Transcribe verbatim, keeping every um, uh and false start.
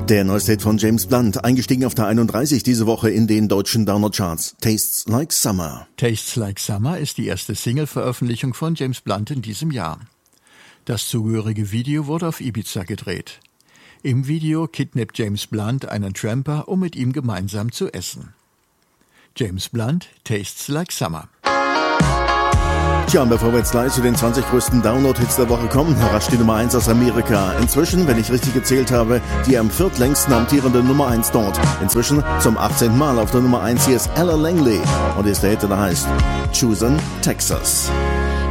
Der neueste Hit von James Blunt, eingestiegen auf der einunddreißig diese Woche in den deutschen Download-Charts. Tastes Like Summer. Tastes Like Summer ist die erste Single-Veröffentlichung von James Blunt in diesem Jahr. Das zugehörige Video wurde auf Ibiza gedreht. Im Video kidnappt James Blunt einen Tramper, um mit ihm gemeinsam zu essen. James Blunt, Tastes Like Summer. Tja, und bevor wir jetzt gleich zu den zwanzig größten Download-Hits der Woche kommen, rasch die Nummer eins aus Amerika. Inzwischen, wenn ich richtig gezählt habe, die am viertlängsten amtierende Nummer eins dort. Inzwischen zum achtzehnten Mal auf der Nummer eins. Hier ist Ella Langley und ist der Hit, der heißt Choosing Texas.